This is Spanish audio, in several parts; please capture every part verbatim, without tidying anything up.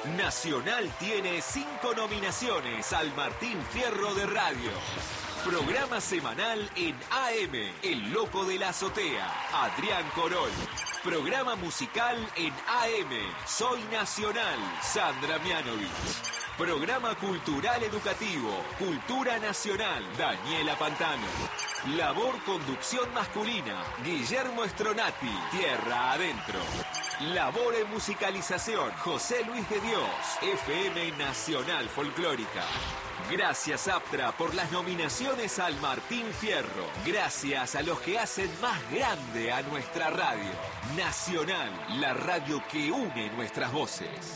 Nacional tiene cinco nominaciones al Martín Fierro de Radio. Programa semanal en A M, El Loco de la Azotea, Adrián Corol. Programa musical en A M, Soy Nacional, Sandra Mianovich. Programa cultural educativo, Cultura Nacional, Daniela Pantano. Labor conducción masculina, Guillermo Stronati, Tierra Adentro. Labor en musicalización, José Luis de Dios, F M Nacional Folclórica. Gracias, Aptra, por las nominaciones al Martín Fierro. Gracias a los que hacen más grande a nuestra radio. Nacional, la radio que une nuestras voces.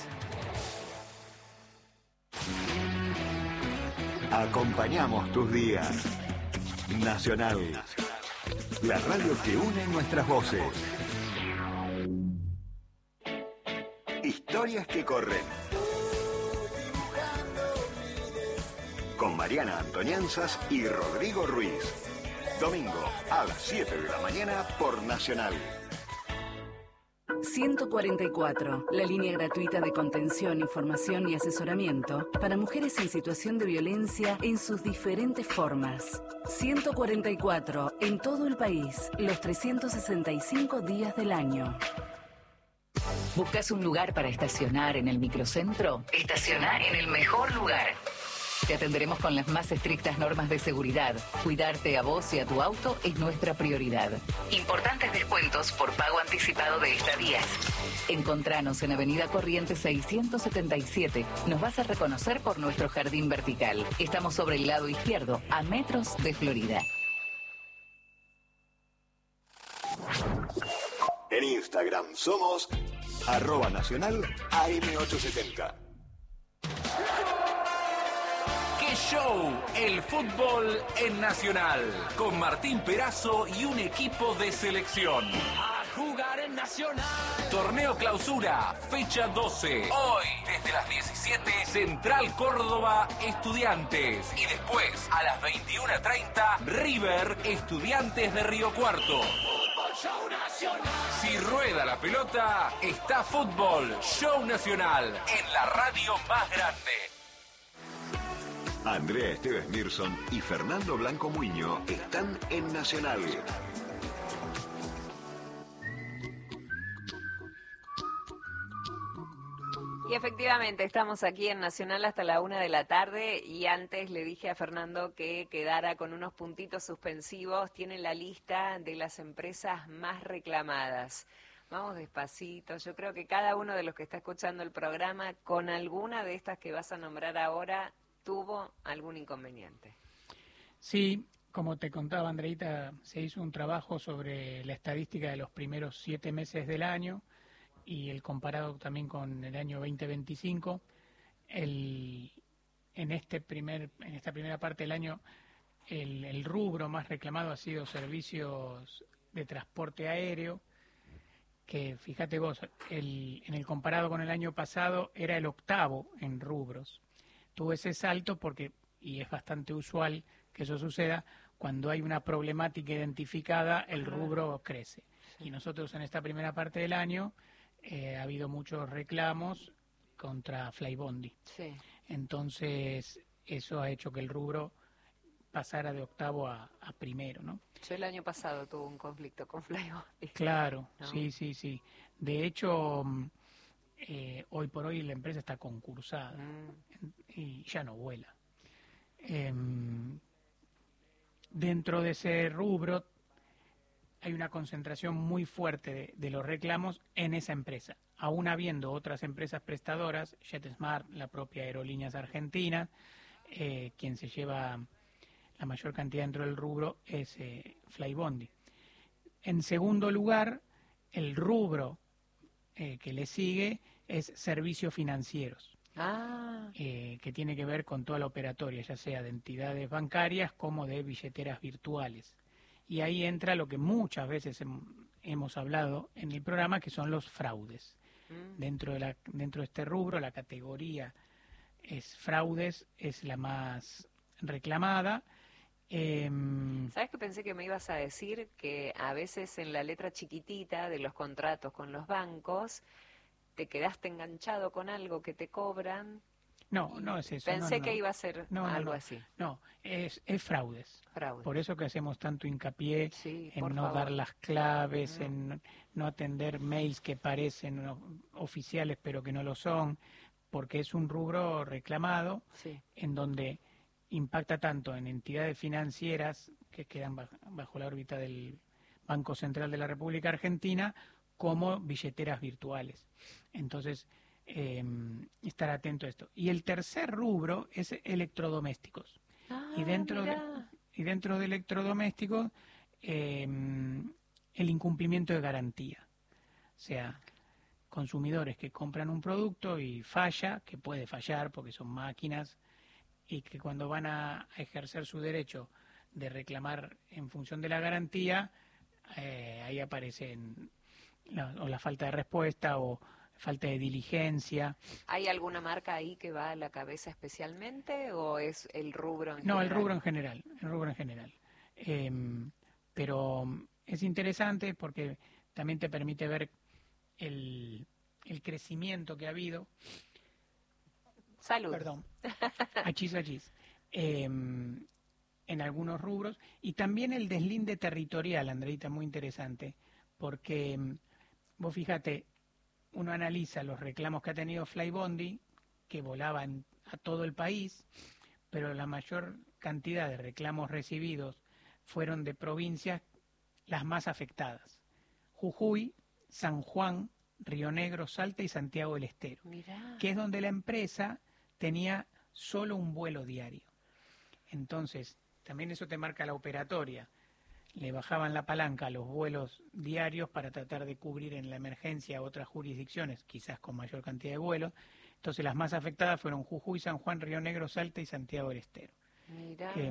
Acompañamos tus días. Nacional, la radio que une nuestras voces. Historias que corren. Con Mariana Antonianzas y Rodrigo Ruiz. Domingo a las siete de la mañana por Nacional. ciento cuarenta y cuatro, la línea gratuita de contención, información y asesoramiento para mujeres en situación de violencia en sus diferentes formas. ciento cuarenta y cuatro, en todo el país, los trescientos sesenta y cinco días del año. ¿Buscas un lugar para estacionar en el microcentro? Estacioná en el mejor lugar. Te atenderemos con las más estrictas normas de seguridad. Cuidarte a vos y a tu auto es nuestra prioridad. Importantes descuentos por pago anticipado de estadías. Encontranos en Avenida Corrientes seiscientos setenta y siete. Nos vas a reconocer por nuestro jardín vertical. Estamos sobre el lado izquierdo, a metros de Florida. En Instagram somos arroba nacional A M ochocientos setenta. ¡Qué show! El fútbol en Nacional, con Martín Perazo y un equipo de selección. A jugar en Nacional. Torneo Clausura, fecha doce. Hoy, desde las diecisiete, Central Córdoba, Estudiantes. Y después, a las veintiuna treinta, River, Estudiantes de Río Cuarto. Fútbol Show Nacional. Si rueda la pelota, está Fútbol Show Nacional, en la radio más grande. Andrea Esteves Mirson y Fernando Blanco Muño están en Nacional. Y efectivamente, estamos aquí en Nacional hasta la una de la tarde y antes le dije a Fernando que quedara con unos puntitos suspensivos. Tiene la lista de las empresas más reclamadas. Vamos despacito. Yo creo que cada uno de los que está escuchando el programa, con alguna de estas que vas a nombrar ahora, tuvo algún inconveniente. Sí, como te contaba Andreita, se hizo un trabajo sobre la estadística de los primeros siete meses del año y el comparado también con el año veinte veinticinco. El, en, este primer, en esta primera parte del año, el, el rubro más reclamado ha sido servicios de transporte aéreo, que fíjate vos, el, en el comparado con el año pasado era el octavo en rubros. Tuvo ese salto porque, y es bastante usual que eso suceda, cuando hay una problemática identificada, el rubro crece. Y nosotros en esta primera parte del año eh, ha habido muchos reclamos contra Flybondi. Sí. Entonces, eso ha hecho que el rubro pasara de octavo a, a primero, ¿no? Yo el año pasado tuve un conflicto con Flybondi. Claro, ¿no? sí, sí, sí. De hecho... Eh, hoy por hoy la empresa está concursada mm. y ya no vuela. Eh, dentro de ese rubro hay una concentración muy fuerte de, de los reclamos en esa empresa, aún habiendo otras empresas prestadoras, JetSmart, la propia Aerolíneas Argentinas, eh, quien se lleva la mayor cantidad dentro del rubro es eh, Flybondi. En segundo lugar, el rubro Eh, que le sigue es servicios financieros, ah. eh, que tiene que ver con toda la operatoria, ya sea de entidades bancarias como de billeteras virtuales. Y ahí entra lo que muchas veces hem, hemos hablado en el programa, que son los fraudes. Mm. Dentro de la, dentro de este rubro, la categoría es fraudes, es la más reclamada. Eh, ¿Sabes que pensé que me ibas a decir? Que a veces en la letra chiquitita de los contratos con los bancos te quedaste enganchado con algo que te cobran. No, no es eso. Pensé no, no. que iba a ser no, algo no, no. así. No, es, es fraudes. Fraude. Por eso que hacemos tanto hincapié Sí, en por no favor. dar las claves, No. en no atender mails que parecen no, oficiales pero que no lo son, porque es un rubro reclamado Sí. en donde impacta tanto en entidades financieras que quedan bajo, bajo la órbita del Banco Central de la República Argentina, como billeteras virtuales. Entonces, eh, estar atento a esto. Y el tercer rubro es electrodomésticos. Ah, y dentro de, mirá. y dentro de electrodomésticos, eh, el incumplimiento de garantía. O sea, consumidores que compran un producto y falla, que puede fallar porque son máquinas, y que cuando van a ejercer su derecho de reclamar en función de la garantía, eh, ahí aparecen la, o la falta de respuesta o falta de diligencia. ¿Hay alguna marca ahí que va a la cabeza especialmente o es el rubro en No, el general? rubro en general, el rubro en general. Eh, pero es interesante porque también te permite ver el, el crecimiento que ha habido. Salud. Perdón, achis, achis. Eh, en algunos rubros. Y también el deslinde territorial, Andreita, muy interesante, porque vos fíjate, uno analiza los reclamos que ha tenido Flybondi, que volaban a todo el país, pero la mayor cantidad de reclamos recibidos fueron de provincias las más afectadas: Jujuy, San Juan, Río Negro, Salta y Santiago del Estero, Mirá. que es donde la empresa tenía solo un vuelo diario. Entonces, también eso te marca la operatoria. Le bajaban la palanca a los vuelos diarios para tratar de cubrir en la emergencia otras jurisdicciones, quizás con mayor cantidad de vuelos. Entonces, las más afectadas fueron Jujuy, San Juan, Río Negro, Salta y Santiago del Estero. Mirá. Eh,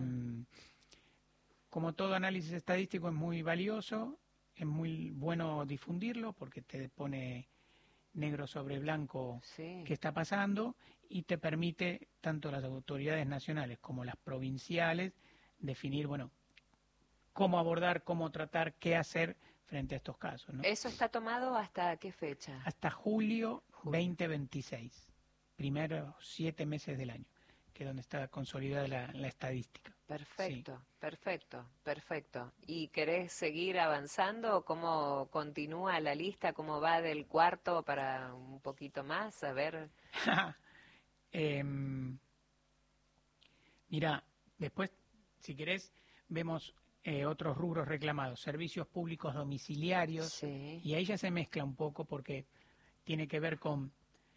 como todo análisis estadístico es muy valioso, es muy bueno difundirlo porque te pone negro sobre blanco Sí. qué está pasando y te permite tanto las autoridades nacionales como las provinciales definir, bueno, cómo abordar, cómo tratar, qué hacer frente a estos casos, ¿no? ¿Eso está tomado hasta qué fecha? Hasta julio Julio. veinte veintiséis, primeros siete meses del año, que es donde está consolidada la, la estadística. Perfecto, perfecto, perfecto. ¿Y querés seguir avanzando? ¿Cómo continúa la lista? ¿Cómo va del cuarto para un poquito más? A ver. eh, mira, después, si querés, vemos eh, otros rubros reclamados: servicios públicos domiciliarios, Sí. y ahí ya se mezcla un poco porque tiene que ver con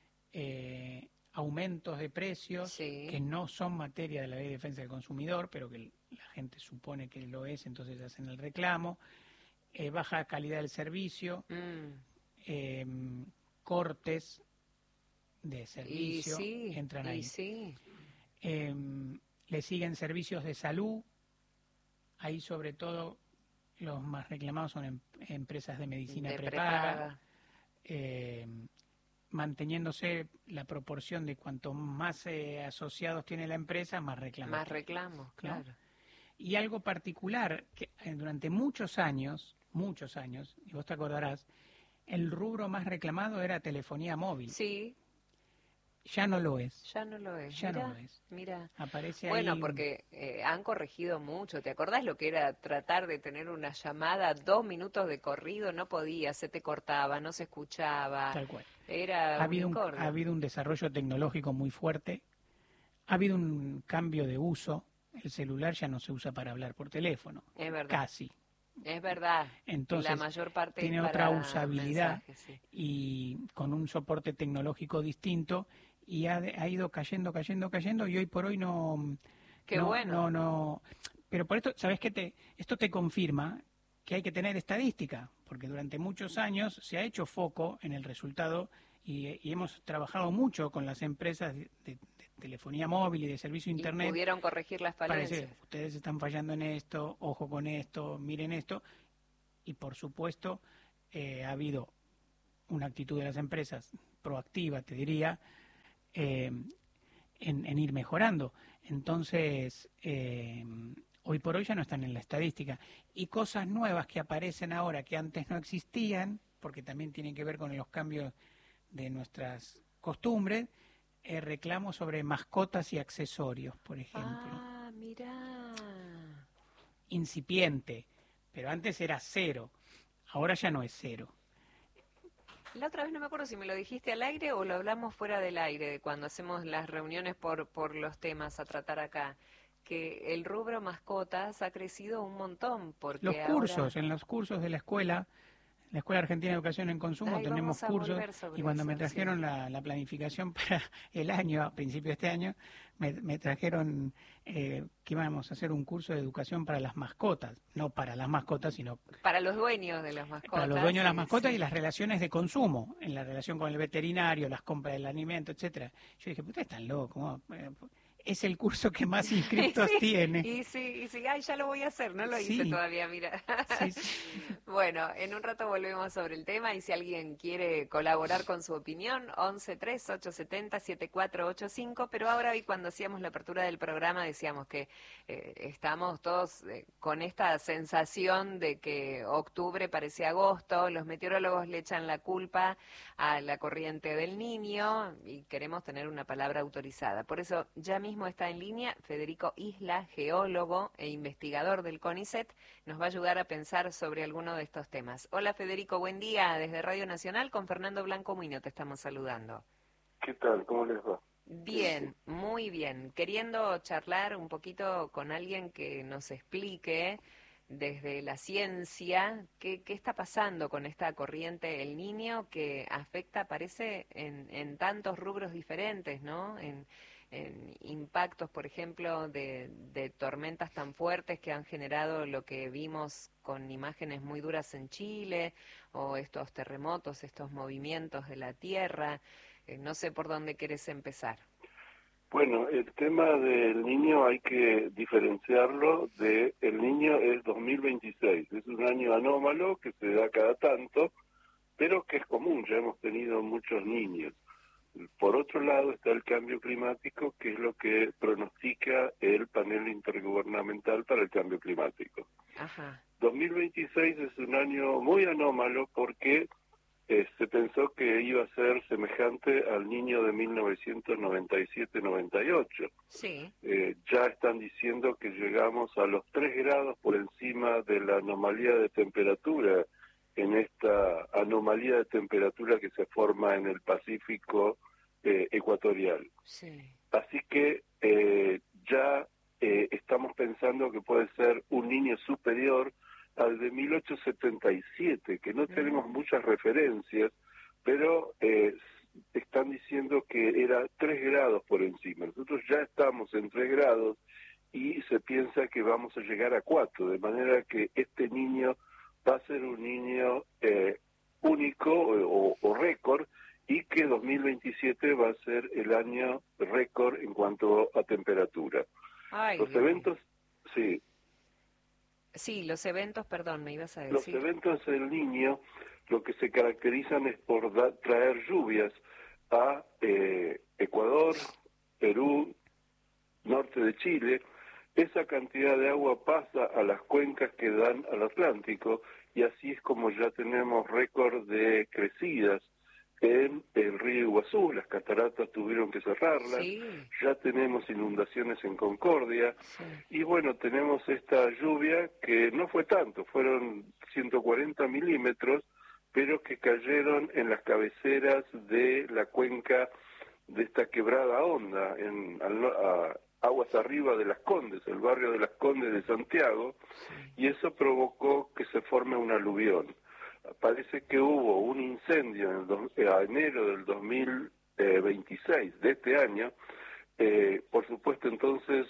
eh, aumentos de precios Sí. que no son materia de la Ley de Defensa del Consumidor, pero que la gente supone que lo es, entonces hacen el reclamo, eh, baja calidad del servicio, Mm. eh, cortes de Y servicio, sí, entran y ahí. sí. Eh, le siguen servicios de salud, ahí sobre todo los más reclamados son em- empresas de medicina De prepaga, prepaga. eh, manteniéndose la proporción de cuanto más eh, asociados tiene la empresa, más reclamos. Más tiene. reclamos, claro. Y algo particular, que eh, durante muchos años, muchos años, y vos te acordarás, el rubro más reclamado era telefonía móvil. Sí, Ya no lo es. ya no lo es. Ya Mira, no lo es. mira. Aparece Bueno, ahí... porque eh, han corregido mucho. ¿Te acordás lo que era tratar de tener una llamada dos minutos de corrido? No podía, se te cortaba, no se escuchaba. Tal cual. Era Ha habido, un, unicornio. ha habido un desarrollo tecnológico muy fuerte, ha habido un cambio de uso, el celular ya no se usa para hablar por teléfono, Es verdad. casi. Es verdad. Entonces, la mayor parte tiene es otra para usabilidad mensajes, sí. y con un soporte tecnológico distinto, y ha, ha ido cayendo, cayendo, cayendo, y hoy por hoy no... Qué no, bueno. No, no... Pero por esto, ¿sabes qué? Te, esto te confirma que hay que tener estadística, porque durante muchos años se ha hecho foco en el resultado y, y hemos trabajado mucho con las empresas de, de- de telefonía móvil y de servicio Y internet pudieron corregir las para falencias. decir, ustedes están fallando en esto, ojo con esto, miren esto, y por supuesto eh, ha habido una actitud de las empresas proactiva, te diría, eh, en, en ir mejorando. Entonces, eh, hoy por hoy ya no están en la estadística. Y cosas nuevas que aparecen ahora que antes no existían, porque también tienen que ver con los cambios de nuestras costumbres, eh, reclamos sobre mascotas y accesorios, por ejemplo. Ah, mirá. Incipiente, pero antes era cero, ahora ya no es cero. La otra vez no me acuerdo si me lo dijiste al aire o lo hablamos fuera del aire, de cuando hacemos las reuniones por, por los temas a tratar acá, que el rubro mascotas ha crecido un montón. Porque los cursos, ahora... en los cursos de la escuela, la Escuela Argentina de Educación en Consumo, Ay, tenemos cursos, y cuando eso, me trajeron sí. la, la planificación para el año, a principio de este año, me, me trajeron eh, que íbamos a hacer un curso de educación para las mascotas, no para las mascotas, sino para los dueños de las mascotas. Para los dueños de las mascotas sí. y las relaciones de consumo, en la relación con el veterinario, las compras del alimento, etcétera. Yo dije, puta, están locos. Es el curso que más inscriptos sí, tiene. Y sí, y sí, ay, ya lo voy a hacer, no lo sí. hice todavía, mira. Sí, sí. Bueno, en un rato volvemos sobre el tema y si alguien quiere colaborar con su opinión, once tres ocho siete cero siete cuatro ocho cinco, pero ahora hoy cuando hacíamos la apertura del programa decíamos que eh, estamos todos eh, con esta sensación de que octubre parece agosto, los meteorólogos le echan la culpa a la corriente del Niño y queremos tener una palabra autorizada. Por eso ya mismo está en línea Federico Isla, geólogo e investigador del CONICET, nos va a ayudar a pensar sobre alguno de estos temas. Hola Federico, buen día, desde Radio Nacional con Fernando Blanco Muino te estamos saludando. ¿Qué tal? ¿Cómo les va? Bien, muy bien. Queriendo charlar un poquito con alguien que nos explique desde la ciencia qué, qué está pasando con esta corriente El Niño que afecta, parece, en, en tantos rubros diferentes, ¿no? En, en impactos, por ejemplo, de, de tormentas tan fuertes que han generado lo que vimos con imágenes muy duras en Chile, o estos terremotos, estos movimientos de la tierra. Eh, no sé por dónde querés empezar. Bueno, el tema del Niño hay que diferenciarlo de el Niño es dos mil veintiséis, es un año anómalo que se da cada tanto, pero que es común, ya hemos tenido muchos niños. Por otro lado está el cambio climático, que es lo que pronostica el panel intergubernamental para el cambio climático. Ajá. dos mil veintiséis es un año muy anómalo porque eh, se pensó que iba a ser semejante al Niño de mil novecientos noventa y siete noventa y ocho. Sí. Eh, ya están diciendo que llegamos a los tres grados por encima de la anomalía de temperatura, en esta anomalía de temperatura que se forma en el Pacífico eh, ecuatorial. Sí. Así que eh, ya eh, estamos pensando que puede ser un Niño superior al de mil ochocientos setenta y siete, que no tenemos muchas referencias, pero eh, están diciendo que era tres grados por encima. Nosotros ya estamos en tres grados y se piensa que vamos a llegar a cuatro, de manera que este niño va a ser un niño eh, único o, o récord, y que dos mil veintisiete va a ser el año récord en cuanto a temperatura. Ay, los Dios. eventos, sí. Sí, los eventos, perdón, me ibas a decir. Los eventos del Niño lo que se caracterizan es por da, traer lluvias a eh, Ecuador, Perú, norte de Chile. Esa cantidad de agua pasa a las cuencas que dan al Atlántico y así es como ya tenemos récord de crecidas en el río Iguazú. Las cataratas tuvieron que cerrarlas, sí. Ya tenemos inundaciones en Concordia, sí. Y bueno, tenemos esta lluvia que no fue tanto, fueron ciento cuarenta milímetros, pero que cayeron en las cabeceras de la cuenca de esta quebrada Honda, en a, a, aguas arriba de Las Condes, el barrio de Las Condes de Santiago, sí. Y eso provocó que se forme un aluvión. Parece que hubo un incendio en el do, eh, a enero del dos mil veintiséis, de este año. Eh, por supuesto, entonces,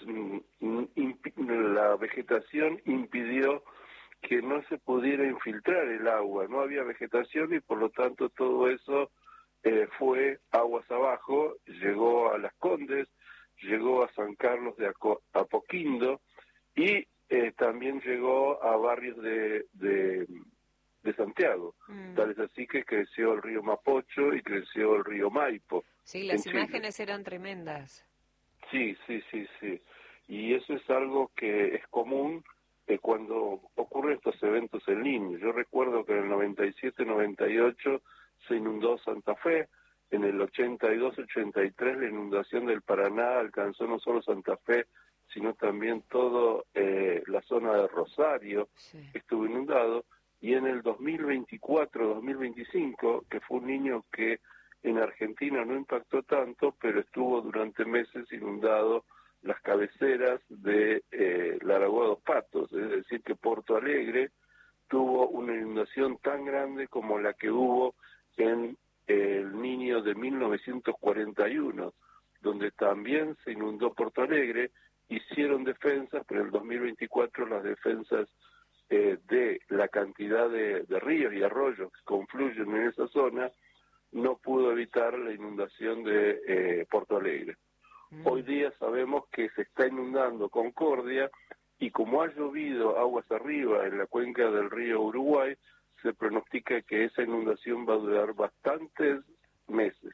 la vegetación impidió que no se pudiera infiltrar el agua. No había vegetación y, por lo tanto, todo eso eh, fue aguas abajo, llegó a Las Condes, llegó a San Carlos de Aco Apoquindo y eh, también llegó a barrios de... de de Santiago, mm. Tal es así que creció el río Mapocho y creció el río Maipo. Sí, las imágenes Chile. Eran tremendas. Sí, sí, sí, sí. Y eso es algo que es común eh, cuando ocurren estos eventos en línea. Yo recuerdo que en el noventa y siete noventa y ocho se inundó Santa Fe, En el ochenta y dos ochenta y tres la inundación del Paraná alcanzó no solo Santa Fe, sino también toda eh, la zona de Rosario, sí. estuvo inundado. Y en el dos mil veinticuatro dos mil veinticinco, que fue un niño que en Argentina no impactó tanto, pero estuvo durante meses inundado las cabeceras de eh, la Lagoa dos Patos, es decir, que Porto Alegre tuvo una inundación tan grande como la que hubo en el Niño de mil novecientos cuarenta y uno, donde también se inundó Porto Alegre. Hicieron defensas, pero en el dos mil veinticuatro las defensas eh, de la cantidad de, de ríos y arroyos que confluyen en esa zona no pudo evitar la inundación de eh, Porto Alegre. Mm. Hoy día sabemos que se está inundando Concordia, y como ha llovido aguas arriba en la cuenca del río Uruguay, se pronostica que esa inundación va a durar bastantes meses.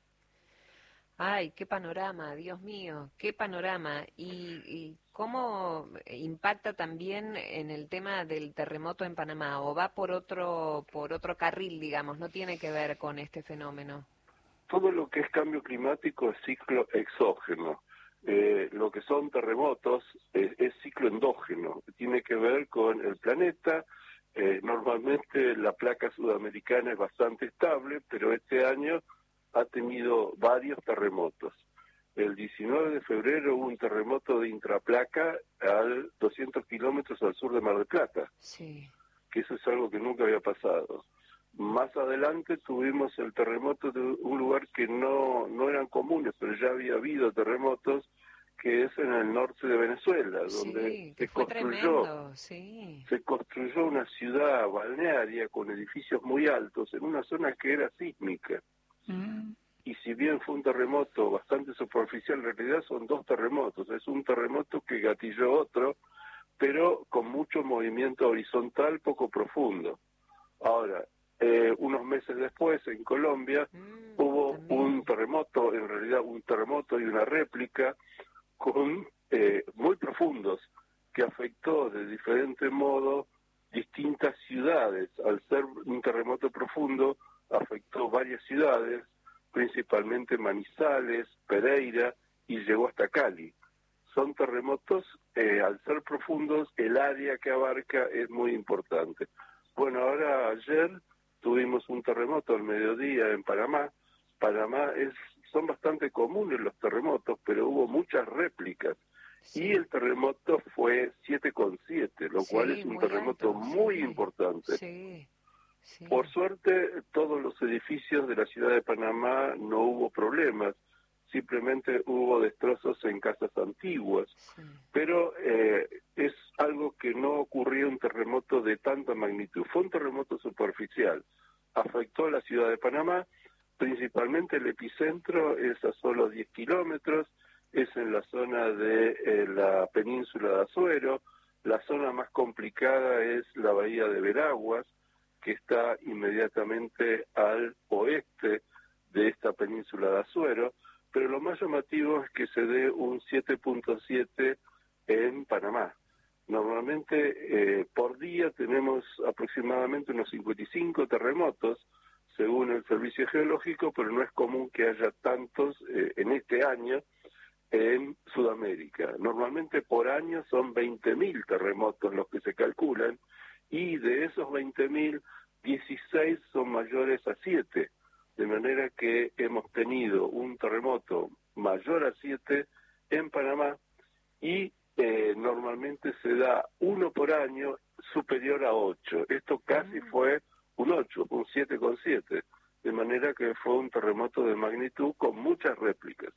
Ay, qué panorama, Dios mío, qué panorama. ¿Y, y cómo impacta también en el tema del terremoto en Panamá? ¿O va por otro, por otro carril, digamos, no tiene que ver con este fenómeno? Todo lo que es cambio climático es ciclo exógeno. Eh, lo que son terremotos eh, es ciclo endógeno, tiene que ver con el planeta. Eh, normalmente la placa sudamericana es bastante estable, pero este año ha tenido varios terremotos. El diecinueve de febrero hubo un terremoto de intraplaca a doscientos kilómetros al sur de Mar del Plata, sí. que eso es algo que nunca había pasado. Más adelante tuvimos el terremoto de un lugar que no, no eran comunes, pero ya había habido terremotos, que es en el norte de Venezuela, donde sí, se construyó, tremendo, sí. se construyó una ciudad balnearia con edificios muy altos en una zona que era sísmica. Mm. Y si bien fue un terremoto bastante superficial, en realidad son dos terremotos. Es un terremoto que gatilló otro, pero con mucho movimiento horizontal, poco profundo. Ahora, eh, unos meses después, en Colombia, mm, hubo también. un terremoto, en realidad un terremoto y una réplica, con eh, muy profundos, que afectó de diferente modo distintas ciudades. Al ser un terremoto profundo, afectó varias ciudades, principalmente Manizales, Pereira, y llegó hasta Cali. Son terremotos, eh, al ser profundos, el área que abarca es muy importante. Bueno, ahora ayer tuvimos un terremoto al mediodía en Panamá. Panamá es, son bastante comunes los terremotos, pero hubo muchas réplicas. Sí. Y el terremoto fue siete coma siete, lo sí, cual es un terremoto alto, muy sí. importante. Sí. Sí. Por suerte, todos los edificios de la ciudad de Panamá no hubo problemas, simplemente hubo destrozos en casas antiguas, sí. pero eh, es algo que no ocurrió un terremoto de tanta magnitud. Fue un terremoto superficial, afectó a la ciudad de Panamá, principalmente el epicentro es a solo diez kilómetros, es en la zona de eh, la península de Azuero. La zona más complicada es la bahía de Veraguas, que está inmediatamente al oeste de esta península de Azuero, pero lo más llamativo es que se dé un siete punto siete en Panamá. Normalmente eh, por día tenemos aproximadamente unos cincuenta y cinco terremotos, según el Servicio Geológico, pero no es común que haya tantos eh, en este año en Sudamérica. Normalmente por año son veinte mil terremotos los que se calculan, y de esos veinte mil, dieciséis son mayores a siete, de manera que hemos tenido un terremoto mayor a siete en Panamá, y eh, normalmente se da uno por año superior a ocho. Esto casi fue un ocho, un siete coma siete, de manera que fue un terremoto de magnitud con muchas réplicas.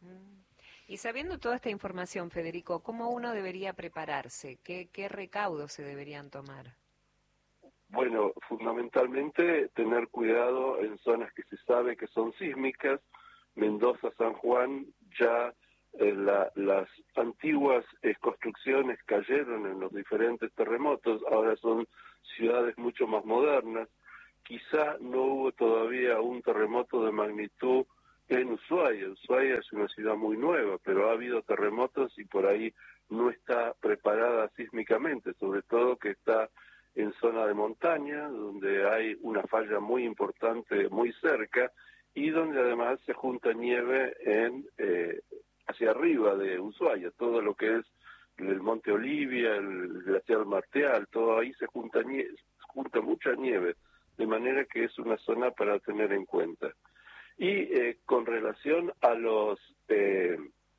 Y sabiendo toda esta información, Federico, ¿cómo uno debería prepararse? ¿Qué, qué recaudos se deberían tomar? Bueno, fundamentalmente tener cuidado en zonas que se sabe que son sísmicas. Mendoza, San Juan, ya eh, la, las antiguas eh, construcciones cayeron en los diferentes terremotos, ahora son ciudades mucho más modernas. Quizá no hubo todavía un terremoto de magnitud en Ushuaia. Ushuaia es una ciudad muy nueva, pero ha habido terremotos y por ahí no está preparada sísmicamente, sobre todo que está en zona de montaña, donde hay una falla muy importante muy cerca, y donde además se junta nieve en eh, hacia arriba de Ushuaia, todo lo que es el Monte Olivia, el glaciar Marteal, todo ahí se junta, nie- junta mucha nieve, de manera que es una zona para tener en cuenta. Y eh, con relación a los eh,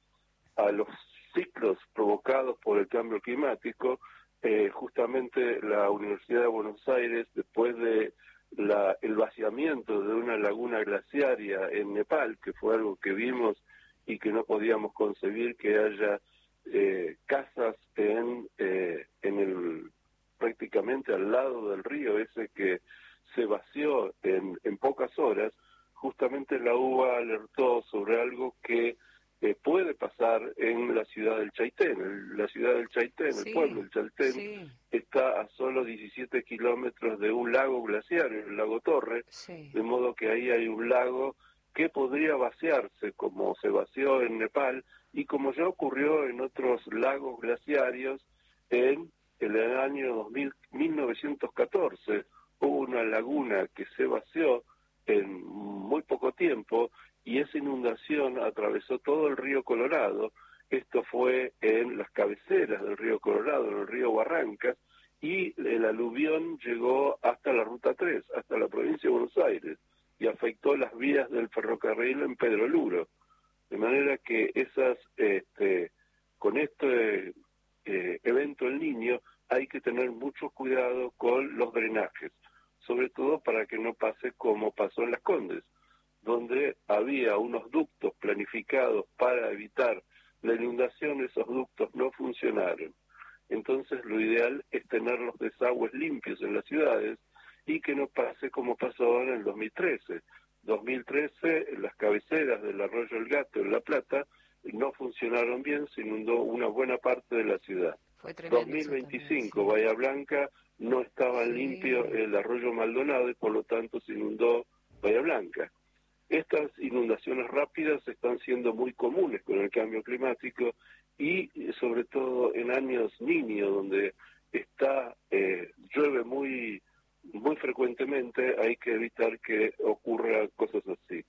a los ciclos provocados por el cambio climático, eh, justamente la Universidad de Buenos Aires, después de la, el vaciamiento de una laguna glaciaria en Nepal, que fue algo que vimos y que no podíamos concebir que haya eh, casas en, eh, en el prácticamente al lado del río ese que se vació en, en pocas horas, justamente la U B A alertó sobre algo que eh, puede pasar en la ciudad del Chaitén. El, la ciudad del Chaitén, sí, el pueblo del Chaitén, sí, está a solo diecisiete kilómetros de un lago glaciario, el lago Torre, sí, de modo que ahí hay un lago que podría vaciarse como se vació en Nepal y como ya ocurrió en otros lagos glaciarios en, en el año dos mil, mil novecientos catorce. Hubo una laguna que se vació en muy poco tiempo y esa inundación atravesó todo el río Colorado. Esto fue en las cabeceras del río Colorado, en el río Barrancas, y el aluvión llegó hasta la Ruta tres, hasta la provincia de Buenos Aires, y afectó las vías del ferrocarril en Pedro Luro. De manera que esas, este, con este eh, evento El Niño hay que tener mucho cuidado con los drenajes, sobre todo para que no pase como pasó en Las Condes, donde había unos ductos planificados para evitar la inundación, esos ductos no funcionaron. Entonces lo ideal es tener los desagües limpios en las ciudades y que no pase como pasó en el dos mil trece. dos mil trece, las cabeceras del arroyo El Gato en La Plata no funcionaron bien, se inundó una buena parte de la ciudad. Fue tremendo, dos mil veinticinco, también, sí. Bahía Blanca, no estaba Sí. limpio el arroyo Maldonado y por lo tanto se inundó Bahía Blanca. Estas inundaciones rápidas están siendo muy comunes con el cambio climático y sobre todo en años niños, donde está eh, llueve muy muy frecuentemente, hay que evitar que ocurra cosas así.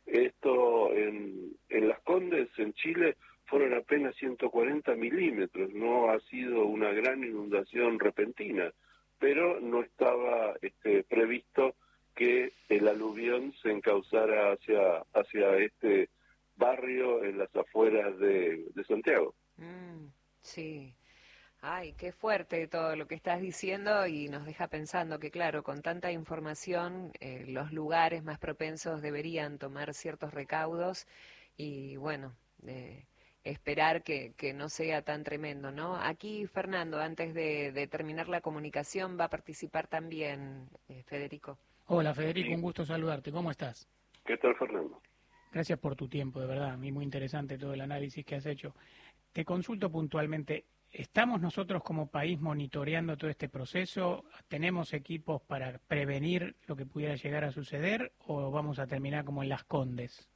Esto en, en Las Condes, en Chile, fueron apenas ciento cuarenta milímetros, no ha sido una gran inundación repentina, pero no estaba este, previsto que el aluvión se encauzara hacia, hacia este barrio en las afueras de, de Santiago. Mm, sí. Ay, qué fuerte todo lo que estás diciendo y nos deja pensando que, claro, con tanta información, eh, los lugares más propensos deberían tomar ciertos recaudos y, bueno, eh, esperar que, que no sea tan tremendo, ¿no? Aquí, Fernando, antes de, de terminar la comunicación, va a participar también eh, Federico. Hola, Federico, un gusto saludarte. ¿Cómo estás? ¿Qué tal, Fernando? Gracias por tu tiempo, de verdad. A mí muy interesante todo el análisis que has hecho. Te consulto puntualmente. ¿Estamos nosotros como país monitoreando todo este proceso? ¿Tenemos equipos para prevenir lo que pudiera llegar a suceder o vamos a terminar como en Las Condes?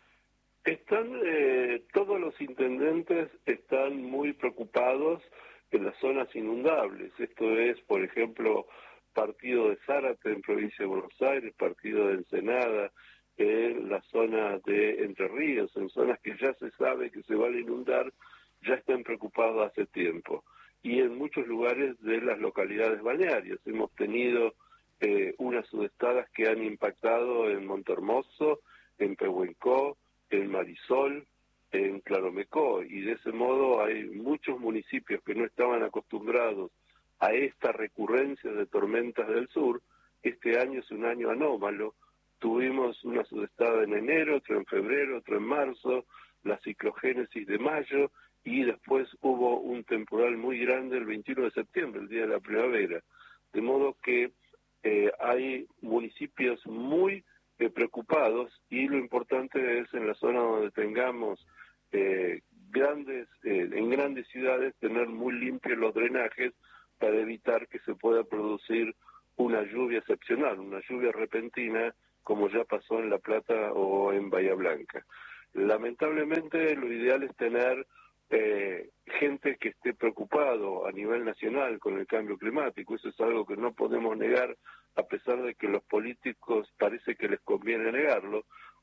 Están, eh, todos los intendentes están muy preocupados en las zonas inundables. Esto es, por ejemplo, partido de Zárate en provincia de Buenos Aires, partido de Ensenada, en la zona de Entre Ríos, en zonas que ya se sabe que se van a inundar, ya están preocupados hace tiempo. Y en muchos lugares de las localidades balnearias hemos tenido eh, unas sudestadas que han impactado en Montehermoso, en Pehuenco, en Marisol, en Claromecó, y de ese modo hay muchos municipios que no estaban acostumbrados a esta recurrencia de tormentas del sur. Este año es un año anómalo. Tuvimos una sudestada en enero, otro en febrero, otro en marzo, la ciclogénesis de mayo, y después hubo un temporal muy grande el veintiuno de septiembre, el día de la primavera. De modo que eh, hay municipios muy eh, preocupados y lo importante es en la zona donde tengamos eh, grandes, eh, en grandes ciudades, tener muy limpios los drenajes para evitar que se pueda producir una lluvia excepcional, una lluvia repentina, como ya pasó en La Plata o en Bahía Blanca. Lamentablemente, lo ideal es tener eh, gente que esté preocupado a nivel nacional con el cambio climático. Eso es algo que no podemos negar, a pesar de que los políticos parece que les conviene negarlo,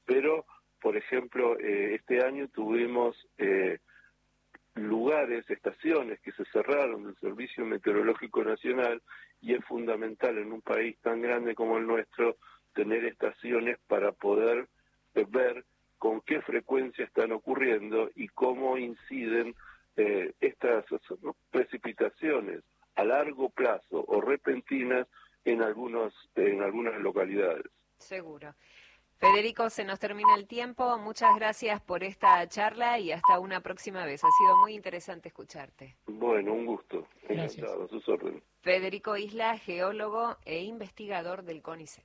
pero, por ejemplo, eh, este año tuvimos eh, lugares, estaciones que se cerraron del Servicio Meteorológico Nacional, y es fundamental en un país tan grande como el nuestro tener estaciones para poder eh, ver con qué frecuencia están ocurriendo y cómo inciden eh, estas ¿no? precipitaciones a largo plazo o repentinas en algunos en algunas localidades. Seguro. Federico, se nos termina el tiempo. Muchas gracias por esta charla y hasta una próxima vez. Ha sido muy interesante escucharte. Bueno, un gusto. Gracias. Encantado, a sus órdenes. Federico Isla, geólogo e investigador del CONICET.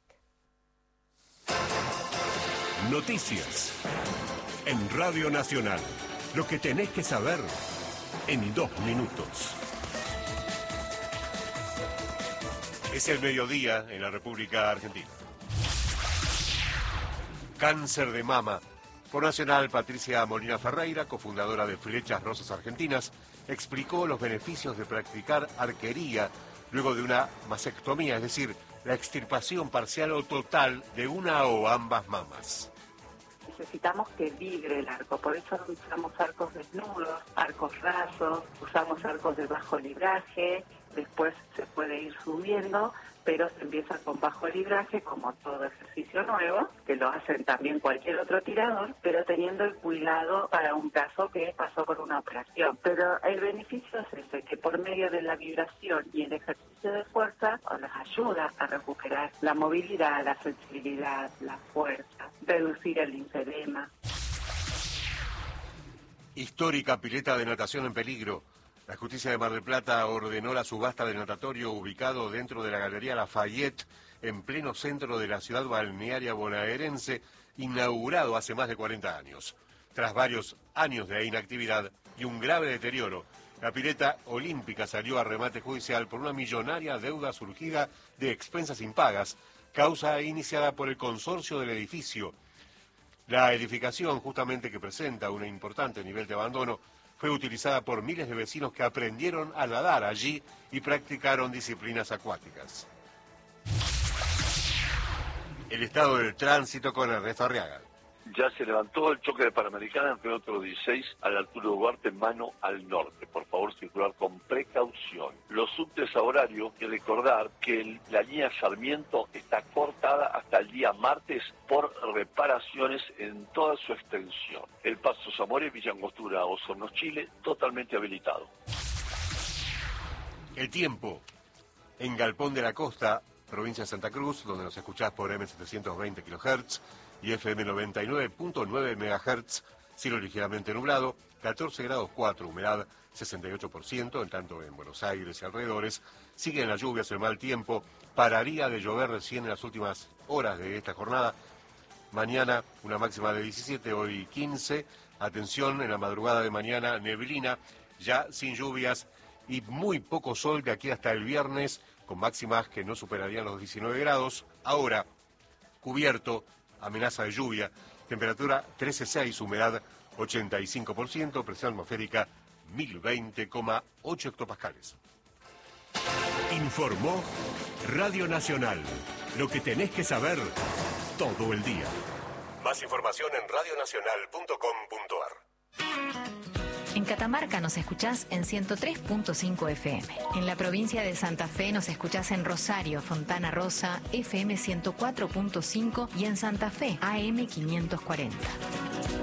Noticias en Radio Nacional. Lo que tenés que saber en dos minutos. Es el mediodía en la República Argentina. Cáncer de mama. Por Nacional, Patricia Molina Ferreira, cofundadora de Flechas Rosas Argentinas, explicó los beneficios de practicar arquería luego de una mastectomía, es decir, la extirpación parcial o total de una o ambas mamas. Necesitamos que vibre el arco, por eso usamos arcos desnudos, arcos rasos, usamos arcos de bajo libraje, después se puede ir subiendo, pero se empieza con bajo libraje, como todo ejercicio nuevo, que lo hacen también cualquier otro tirador, pero teniendo el cuidado para un caso que pasó por una operación. Pero el beneficio es ese, que por medio de la vibración y el ejercicio de fuerza, nos ayuda a recuperar la movilidad, la flexibilidad, la fuerza, reducir el linfedema. Histórica pileta de natación en peligro. La Justicia de Mar del Plata ordenó la subasta del natatorio ubicado dentro de la Galería Lafayette, en pleno centro de la ciudad balnearia bonaerense, inaugurado hace más de cuarenta años. Tras varios años de inactividad y un grave deterioro, la pileta olímpica salió a remate judicial por una millonaria deuda surgida de expensas impagas, causa iniciada por el consorcio del edificio. La edificación, justamente que presenta un importante nivel de abandono, fue utilizada por miles de vecinos que aprendieron a nadar allí y practicaron disciplinas acuáticas. El estado del tránsito con Ernesto Arriaga. Ya se levantó el choque de Panamericana entre otro dieciséis a la altura de Duarte, mano al norte. Por favor, circular con precaución. Los subtes a horario, y recordar que el, la línea Sarmiento está cortada hasta el día martes por reparaciones en toda su extensión. El Paso Zamora, Villa Angostura, Osorno, Chile, totalmente habilitado. El tiempo. En Galpón de la Costa, provincia de Santa Cruz, donde nos escuchás por eme setecientos veinte kilohertz, y efe eme noventa y nueve punto nueve megahertz, cielo ligeramente nublado, catorce grados cuatro, humedad sesenta y ocho por ciento, en tanto en Buenos Aires y alrededores siguen las lluvias, el mal tiempo, pararía de llover recién en las últimas horas de esta jornada. Mañana una máxima de diecisiete, hoy quince, atención, en la madrugada de mañana neblina, ya sin lluvias y muy poco sol de aquí hasta el viernes, con máximas que no superarían los diecinueve grados, ahora cubierto, amenaza de lluvia, temperatura trece coma seis, humedad ochenta y cinco por ciento, presión atmosférica mil veinte coma ocho hectopascales. Informó Radio Nacional. Lo que tenés que saber todo el día. Más información en radio nacional punto com punto ar. En Catamarca nos escuchás en ciento tres punto cinco efe eme. En la provincia de Santa Fe nos escuchás en Rosario, Fontana Rosa, efe eme ciento cuatro punto cinco y en Santa Fe, a eme quinientos cuarenta.